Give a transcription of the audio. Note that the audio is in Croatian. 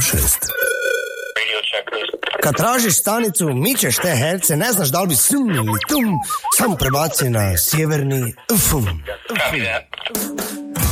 106. Kad tražiš stanicu, mičeš te herce, ne znaš da li bi sum ili tum, sam prebaci na sjeverni fum.